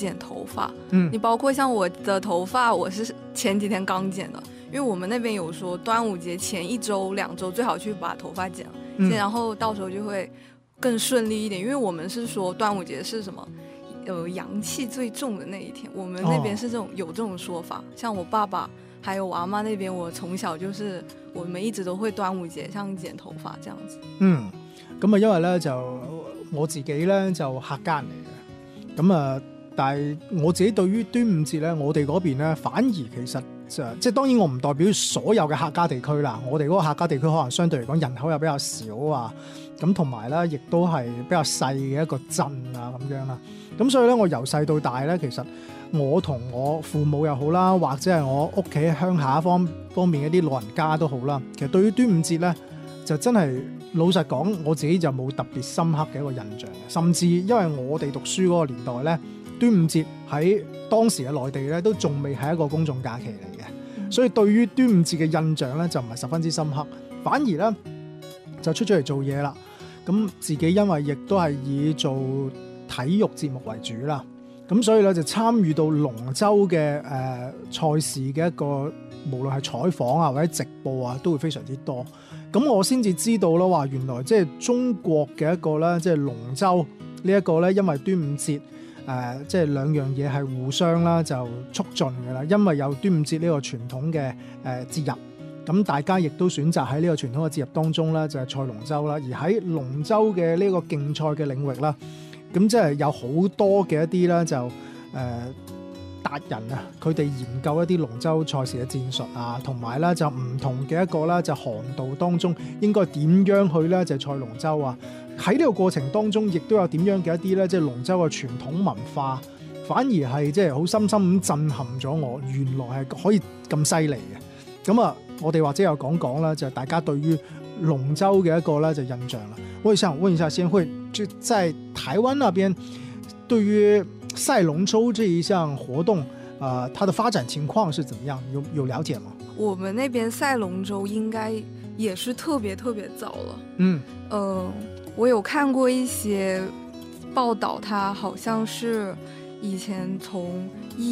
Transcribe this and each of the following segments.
剪头发。你包括像我的头发，我是前几天刚剪的，因为我们那边有说端午节前1周2周最好去把头发剪了，然后到时候就会更顺利一点。因为我们是说端午节是什么阳气最重的那一天，我们那边是有这種說法。像我爸爸還有我阿媽那邊，我從小就是我們一直都會端午節像剪頭髮這樣子。 咁啊，因為咧就我自己咧就客家人嚟嘅，咁啊，但係我自己對於端午節咧，我哋嗰邊咧反而其實即係當然我唔代表所有嘅客家地區啦，我哋嗰個客家地區可能相對嚟講人口又比較少啊，咁同埋咧亦都係比較細嘅一個鎮啊咁樣啦。咁所以咧，我由細到大咧，其實我同我父母又好啦，或者係我屋企鄉下方面一啲老人家都好啦，其實對於端午節咧，就真係老實講，我自己就冇特別深刻嘅一個印象嘅。甚至因為我哋讀書嗰個年代咧，端午節喺當時嘅內地咧都仲未係一個公眾假期嚟嘅，所以對於端午節嘅印象咧就唔係十分之深刻，反而咧就出咗嚟做嘢啦。咁自己因為亦都係以做體育節目為主啦，咁所以咧就參與到龍舟嘅賽事嘅一個，無論係採訪啊或者直播啊，都會非常之多。咁我先至知道啦，話原來即係中國嘅一個咧，即係龍舟呢一個咧，因為端午節即係兩樣嘢係互相啦就促進嘅啦，因為有端午節呢個傳統嘅節日。咁大家亦都選擇喺呢個傳統嘅節日當中咧，就係賽龍舟啦。而喺龍舟嘅呢個競賽嘅領域啦，咁即係有好多嘅一啲咧就達人啊，佢哋研究一啲龍舟賽事嘅戰術啊，同埋咧就唔同嘅一個咧就航道當中應該點樣去咧就賽龍舟啊。喺呢個過程當中，亦都有點樣嘅一啲咧即係龍舟嘅傳統文化，反而係即係好深深咁震撼咗我，原來係可以咁犀利嘅。咁啊，我哋或者又講啦，就係大家對於龍舟嘅一個咧就印象啦。我也想問一下先會，就在台灣那邊對於賽龍舟這一項活動它的發展情況是怎麼樣？有了解嗎？ 我們那邊賽龍舟應該也是特別特別早了。我有看過一些報道，它好像是以前從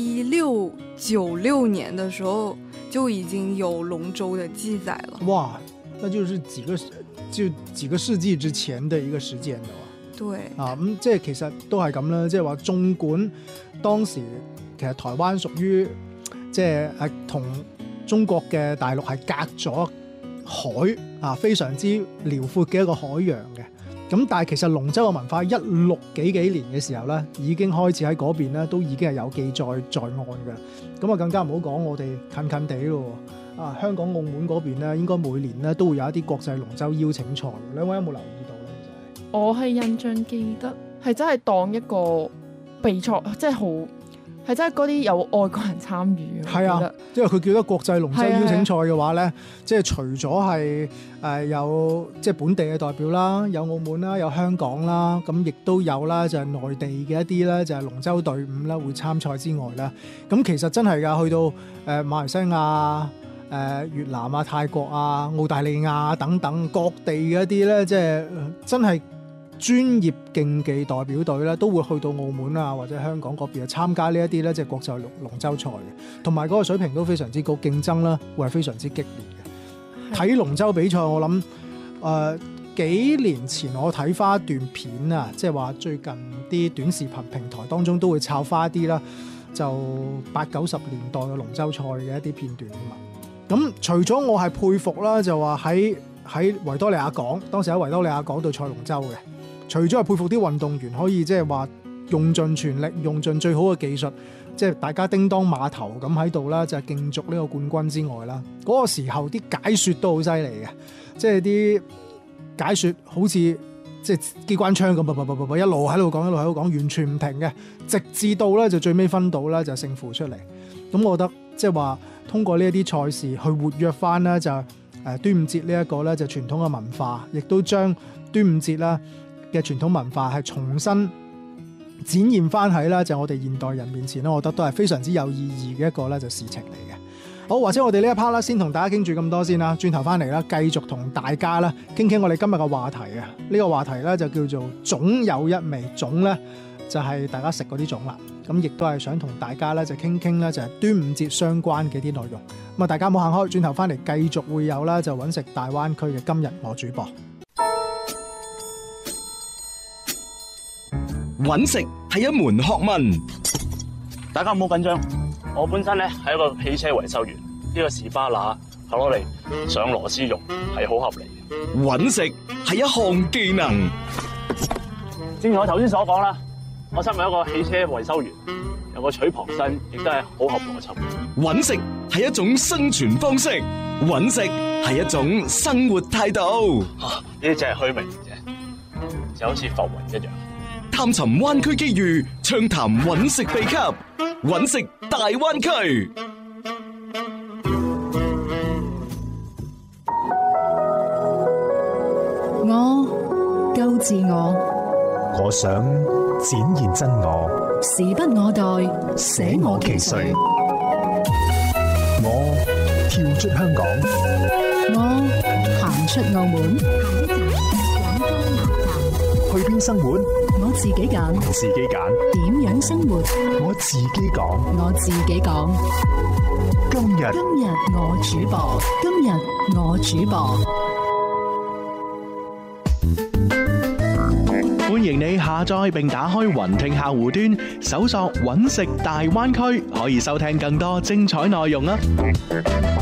1696年的時候就已經有龍舟的記載了。 哇，那就是幾個世紀之前的一個時間了。 對咁即係其實都係咁啦，即係話縱觀當時其實台灣屬於即係同中國嘅大陸係隔咗海非常之遼闊嘅一個海洋嘅。咁但係其實龍舟嘅文化16幾年嘅時候咧，已經開始喺嗰邊咧都已經係有記載在案嘅。咁啊更加唔好講我哋近近地咯。香港澳門嗰邊咧，應該每年咧都會有一啲國際龍舟邀請賽。兩位有冇留意到咧？其實我係印象記得係真係當一個比賽，即係好係真係嗰啲有外國人參與。係啊， 因為佢叫得國際龍舟邀請賽嘅話咧，即係除咗係有即係本地嘅代表啦，有澳門啦，有香港啦，咁亦都有啦，就係內地嘅一啲咧，就係龍舟隊伍啦會參賽之外啦。咁其實真係㗎，去到馬來西亞、越南啊、泰國啊、澳大利亞等等各地嘅一啲咧，即係真係專業競技代表隊咧，都會去到澳門啊或者香港嗰邊參加呢一啲咧，即係國際龍舟賽嘅，同埋嗰個水平都非常之高，競爭啦會係非常之激烈嘅。睇龍舟比賽，我諗幾年前我睇翻一段片啊，即係話最近啲短視頻平台當中都會抄翻一啲啦，就80、90年代嘅龍舟賽嘅一啲片段啊嘛。咁除咗我係佩服啦，就話喺維多利亞港，當時喺維多利亞港度賽龍舟嘅。除咗係佩服啲運動員可以即係話用盡全力、用盡最好嘅技術，即係大家叮當碼頭咁喺度啦，就係競逐呢個冠軍之外啦，嗰個時候啲解說都好犀利嘅，即係啲解說好似即係機關槍咁，一路喺度講，完全唔停嘅，直至到咧就最尾分到咧就勝負出嚟。咁我覺得即係話通過呢一啲賽事去活躍翻咧就端午節呢一個咧就傳統嘅文化，亦都將端午節啦嘅傳統文化係重新展現翻喺啦，就我哋現代人面前咧，我覺得都係非常之有意義嘅一個咧就事情嚟嘅。好，或者我哋呢一 part 啦，先同大家傾住咁多先啦，轉頭翻嚟啦，繼續同大家啦傾傾我哋今日嘅話題啊。呢個話題咧就叫做總有一味，總咧就係大家食嗰啲粽啦。咁亦都係想同大家咧就傾傾咧就係端午節相關嘅啲內容。咁啊，大家冇行開，轉頭翻嚟繼續會有啦，就揾食大灣區嘅今日我主播。 揾食係一門學問， 大家唔好緊張。我本身咧係一個汽車維修員，呢個士巴拿係攞嚟上螺絲用，係好合理嘅。 揾食係一項技能， 正如我頭先所講啦，我身為一個汽車維修員，有個取旁身，亦都係好合邏輯。 揾食係一種生存方式，揾食係一種生活態度。 呢啲只係虛名啫，就好似浮雲一樣。 探尋灣區機遇，暢談揾食秘笈，揾食大灣區。 我夠自我， 我想展現真我， 時不我待， 捨我其誰。我跳出香港， 我行出澳門， 去邊生活？ 我自己揀， 自己揀。 點樣生活？ 我自己講， 我自己講。 今日我主播，今日我主播。 歡迎你下載並打開雲聽客戶端，搜索揾食大灣區，可以收聽更多精彩內容啊！